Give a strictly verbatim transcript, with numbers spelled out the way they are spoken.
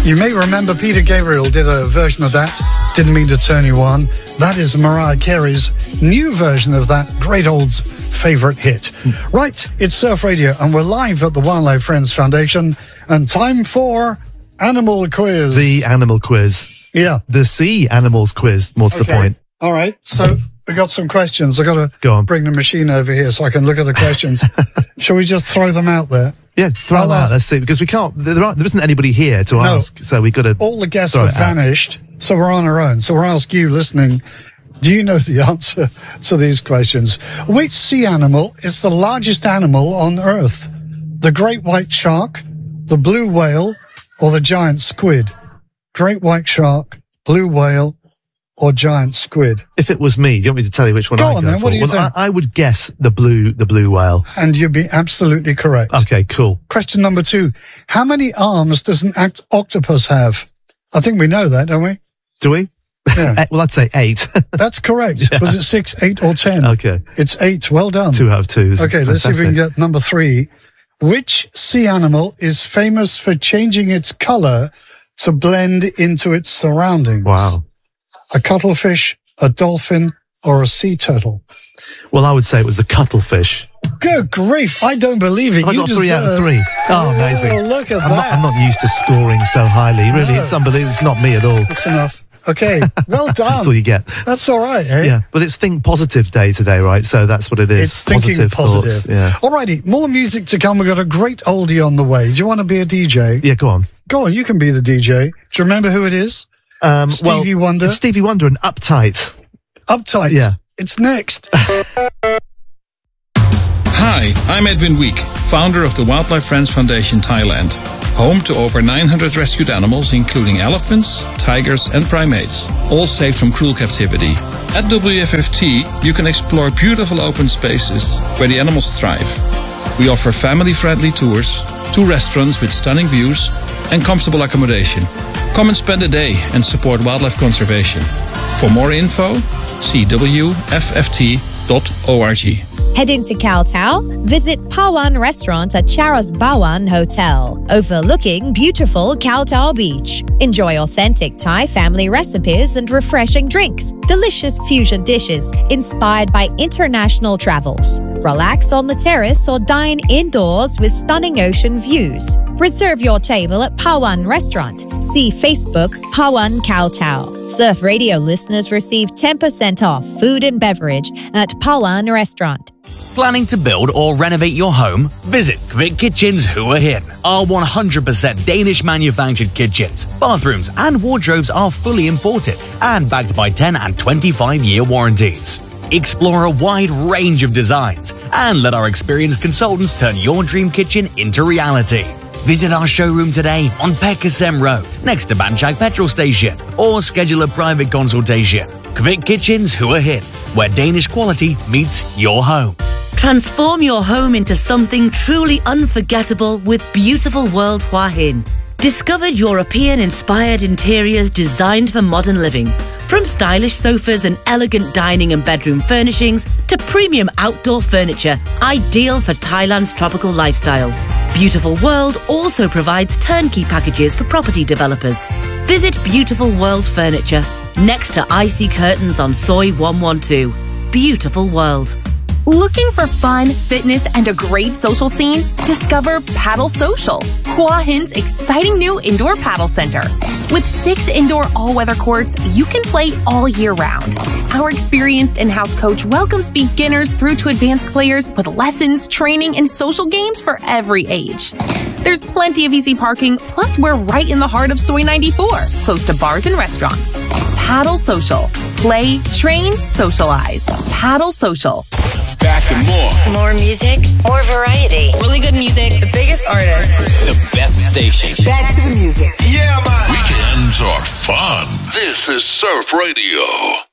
You may remember Peter Gabriel did a version of that, Didn't Mean to Turn You On. That is Mariah Carey's new version of that great old favourite hit. Right, it's Surf Radio, and we're live at the Wildlife Friends Foundation, and time for Animal Quiz. The animal quiz. Yeah. The sea animals quiz, more to Okay. the point. All right, so we got some questions. I've got to Go on. bring the machine over here so I can look at the questions. Shall we just throw them out there? Yeah, throw them I'll out. ask- Let's see, because we can't, there, aren't, there isn't anybody here to No. ask, so we got to... All the guests throw have it out. vanished, so we're on our own. So we'll ask you listening, do you know the answer to these questions? Which sea animal is the largest animal on Earth? The great white shark, the blue whale, or the giant squid? Great white shark, blue whale, or giant squid? If it was me, do you want me to tell you which one Go I on go then, for? what do you well, think? I, I would guess the blue, the blue whale. And you'd be absolutely correct. Okay, cool. Question number two. How many arms does an act- octopus have? I think we know that, don't we? Do we? Yeah. Eh, well, I'd say eight. That's correct. Was it six, eight, or ten? Okay. It's eight. Well done. Two out of two. This is Okay, let's see if we can fantastic. get number three. Which sea animal is famous for changing its colour to blend into its surroundings? Wow. A cuttlefish, a dolphin, or a sea turtle? Well, I would say it was the cuttlefish. Good grief, I don't believe it. I you got three out of deserve- three. Oh, amazing. Oh, look at I'm that. not, I'm not used to scoring so highly. Really, No. it's unbelievable. It's not me at all. That's enough. Okay, well done. That's all you get. That's all right, eh? Yeah, but it's Think Positive Day today, right? So that's what it is. It's thinking positive. Thoughts. Yeah. Alrighty, more music to come. We've got a great oldie on the way. Do you want to be a D J? Yeah, go on. Go on, you can be the D J. Do you remember who it is? Um, Stevie well, Wonder? it's Stevie Wonder and Uptight. Uptight. Yeah. It's next. Hi, I'm Edwin Week, founder of the Wildlife Friends Foundation Thailand, home to over nine hundred rescued animals, including elephants, tigers, and primates, all saved from cruel captivity. At W F F T, you can explore beautiful open spaces where the animals thrive. We offer family-friendly tours, two restaurants with stunning views, and comfortable accommodation. Come and spend a day and support wildlife conservation. For more info, see w f f t dot org. Heading to Kowtow? Visit Pawan Restaurant at Charas Bawan Hotel, overlooking beautiful Kowtow Beach. Enjoy authentic Thai family recipes and refreshing drinks, delicious fusion dishes inspired by international travels. Relax on the terrace or dine indoors with stunning ocean views. Reserve your table at Pawan Restaurant. See Facebook Pawan Kowtow. Surf Radio listeners receive ten percent off food and beverage at Pawan Restaurant. Planning to build or renovate your home? Visit Kvik Kitchens Hua Hin. Our one hundred percent Danish manufactured kitchens, bathrooms and wardrobes are fully imported and backed by ten and twenty-five year warranties. Explore a wide range of designs and let our experienced consultants turn your dream kitchen into reality. Visit our showroom today on Pekasem Road, next to Banchak Petrol Station, or schedule a private consultation. Kvik Kitchens Hua Hin, where Danish quality meets your home. Transform your home into something truly unforgettable with Beautiful World Hua Hin. Discovered European-inspired interiors designed for modern living. From stylish sofas and elegant dining and bedroom furnishings to premium outdoor furniture, ideal for Thailand's tropical lifestyle. Beautiful World also provides turnkey packages for property developers. Visit Beautiful World Furniture, next to Icy Curtains on Soi one one two. Beautiful World. Looking for fun, fitness, and a great social scene? Discover Paddle Social, Hua Hin's exciting new indoor paddle center. With six indoor all-weather courts, you can play all year round. Our experienced in-house coach welcomes beginners through to advanced players with lessons, training, and social games for every age. There's plenty of easy parking, plus we're right in the heart of Soi ninety-four, close to bars and restaurants. Paddle Social. Play, train, socialize. Paddle Social. Back and more. More music, more variety. Really good music. The biggest artists. The best station. Back to the music. Yeah, man. Weekends are fun. This is Surf Radio.